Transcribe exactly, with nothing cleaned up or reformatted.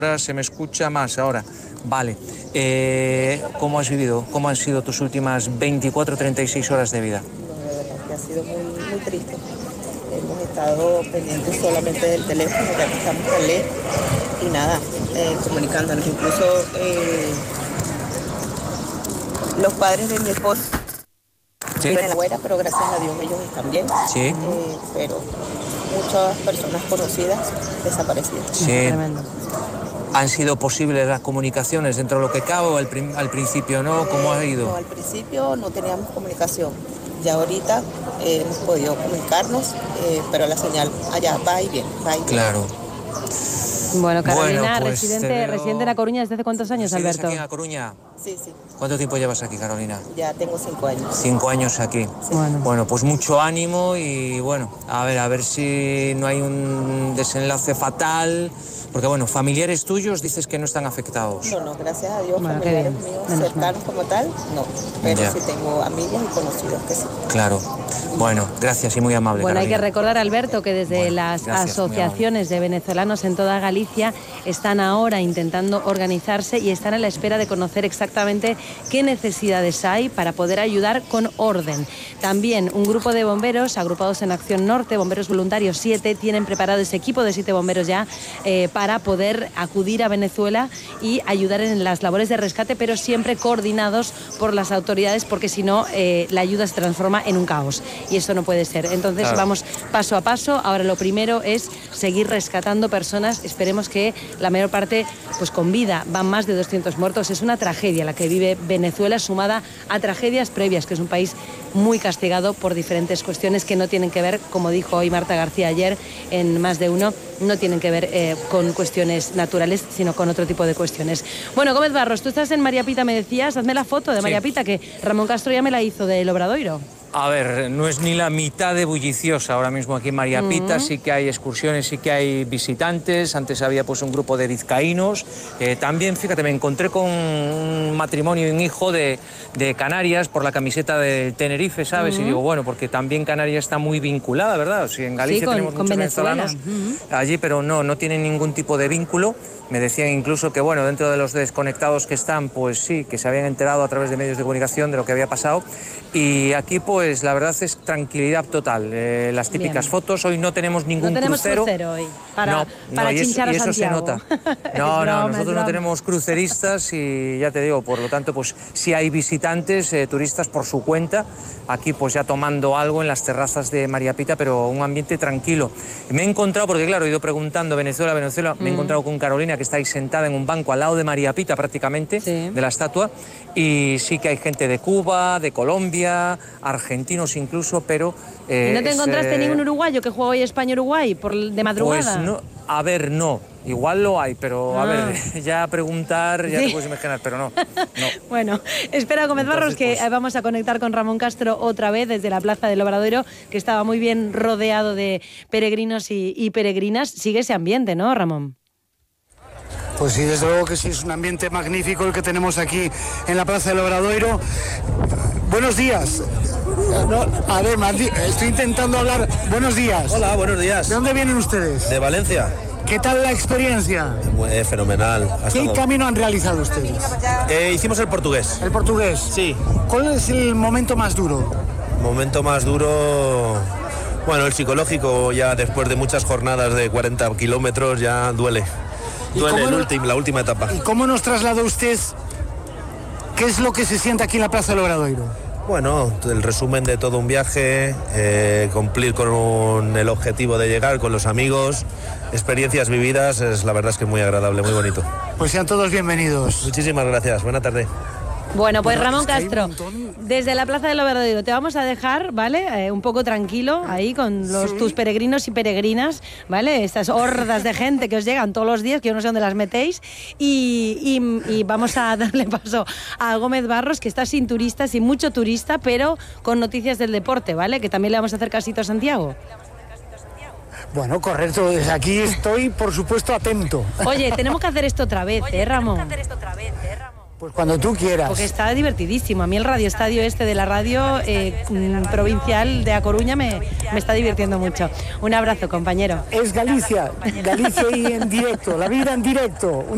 Ahora se me escucha más ahora. Vale. Eh, ¿Cómo has vivido? ¿Cómo han sido tus últimas veinticuatro, treinta y seis horas de vida? No, de verdad que ha sido muy, muy triste. Hemos estado pendientes solamente del teléfono, ya que estamos tan lejos. Y nada, eh, comunicándonos. Incluso eh, los padres de mi esposo Sí. vienen afuera, pero gracias a Dios ellos están bien. Sí. Eh, pero muchas personas conocidas desaparecidas. Sí. Tremendo. ¿Han sido posibles las comunicaciones dentro de lo que cabe o al, prim- al principio no? ¿Cómo ha ido? No, al principio no teníamos comunicación. Ya ahorita eh, hemos podido comunicarnos, eh, pero la señal allá va y viene, va y viene. Claro. Bueno, Carolina, Bueno, pues residente, te veo- residente en A Coruña desde hace cuántos años, ¿Sigues Alberto? aquí en A Coruña? Sí, sí, ¿Cuánto tiempo llevas aquí, Carolina? ya tengo cinco años. Cinco años aquí. Bueno. Bueno, pues mucho ánimo y bueno, a ver, a ver si no hay un desenlace fatal, porque bueno, familiares tuyos dices que no están afectados. No, no, gracias a Dios, Bueno, qué familiares bien, míos menos cercanos como tal, no. Pero Ya. sí tengo amigas y conocidos que sí. Claro. Bueno, gracias y muy amable, Bueno, hay que Carolina. recordar, Alberto, que desde Bueno, las gracias, muy asociaciones de venezolanos en toda Galicia están ahora intentando organizarse y están a la espera de conocer exactamente qué necesidades hay para poder ayudar con orden. También un grupo de bomberos agrupados en Acción Norte, Bomberos Voluntarios siete, tienen preparado ese equipo de siete bomberos ya eh, para poder acudir a Venezuela y ayudar en las labores de rescate, pero siempre coordinados por las autoridades, porque si no, eh, la ayuda se transforma en un caos. Y eso no puede ser. Entonces Claro. vamos paso a paso. Ahora lo primero es seguir rescatando personas. Esperemos que la mayor parte pues con vida. Van más de doscientos muertos. Es una tragedia la que vive Venezuela, sumada a tragedias previas, que es un país muy castigado por diferentes cuestiones que no tienen que ver, como dijo hoy Marta García ayer en Más de Uno, no tienen que ver eh, con cuestiones naturales, sino con otro tipo de cuestiones. Bueno, Gómez Barros, tú estás en María Pita, me decías, hazme la foto de Sí. María Pita, que Ramón Castro ya me la hizo del Obradoiro. A ver, no es ni la mitad de bulliciosa ahora mismo aquí en María Pita, sí que hay excursiones, sí que hay visitantes, antes había pues un grupo de vizcaínos, eh, también, fíjate, me encontré con un matrimonio y un hijo de, de Canarias por la camiseta del Tenerife, ¿sabes? Y digo, bueno, porque también Canarias está muy vinculada, ¿verdad? O sea, en Galicia Sí, con- tenemos con muchos Venezuela. venezolanos allí, pero no, no tienen ningún tipo de vínculo. Me decían incluso que, bueno, dentro de los desconectados que están, pues sí, que se habían enterado a través de medios de comunicación de lo que había pasado. Y aquí, pues, la verdad es tranquilidad total. Eh, las típicas Bien. fotos, hoy no tenemos ningún No tenemos crucero. crucero hoy, para, no, para no, y eso, chinchar a y eso se Santiago. nota. Es No, no, broma, es nosotros no broma. tenemos cruceristas y ya te digo, por lo tanto, pues sí hay visitantes, eh, turistas por su cuenta, aquí pues ya tomando algo en las terrazas de María Pita, pero un ambiente tranquilo. Y me he encontrado, porque claro, he ido preguntando Venezuela, Venezuela, me he encontrado con Carolina, que está ahí sentada en un banco al lado de María Pita prácticamente, Sí. de la estatua, y sí que hay gente de Cuba, de Colombia, argentinos incluso, pero... eh, ¿Y no te es, encontraste eh, ningún uruguayo que juega hoy España-Uruguay por de madrugada? Pues no, a ver, no. Igual lo hay, pero a Ah. ver, ya preguntar, ya Sí. te puedes imaginar, pero no. no. Bueno, espera, Gómez Barros, Entonces, que pues- eh, vamos a conectar con Ramón Castro otra vez desde la Plaza del Obradoiro, que estaba muy bien rodeado de peregrinos y, y peregrinas. Sigue ese ambiente, ¿no, Ramón? Pues sí, desde luego que sí, es un ambiente magnífico el que tenemos aquí en la Plaza del Obradoiro. Buenos días. No, a ver, Martí, estoy intentando hablar. Buenos días. Hola, buenos días. ¿De dónde vienen ustedes? ¿De Valencia? ¿Qué tal la experiencia? Eh, fenomenal. Ha ¿Qué estado- camino han realizado ustedes? Eh, hicimos el portugués. ¿El portugués? Sí. ¿Cuál es el momento más duro? Momento más duro... Bueno, el psicológico, ya después de muchas jornadas de cuarenta kilómetros, ya duele. ¿Y Duele cómo el no- último, la última etapa. ¿Y cómo nos trasladó usted? ¿Qué es lo que se siente aquí en la Plaza del Obradoiro? Bueno, el resumen de todo un viaje, eh, cumplir con un- el objetivo de llegar con los amigos, experiencias vividas, es la verdad es que es muy agradable, muy bonito. Pues sean todos bienvenidos. Muchísimas gracias, buena tarde. Bueno, pues Bueno, Ramón es que hay un Castro, montón. desde la Plaza del Obradoiro te vamos a dejar, ¿vale? Eh, un poco tranquilo ahí con los, tus peregrinos y peregrinas, ¿vale? Estas hordas de gente que os llegan todos los días, que yo no sé dónde las metéis, y, y- y vamos a darle paso a Gómez Barros, que está sin turistas y mucho turista, pero con noticias del deporte, ¿vale? Que también le vamos a hacer casito a Santiago. Bueno, correcto. Desde aquí estoy, por supuesto, atento. Oye, tenemos que hacer esto otra vez, ¿eh, Ramón? Pues cuando tú quieras. Porque está divertidísimo. A mí el radio estadio este de la radio eh, mm, provincial de A Coruña me, me está divirtiendo mucho. Un abrazo, compañero. Es Galicia. Galicia y en directo. La vida en directo.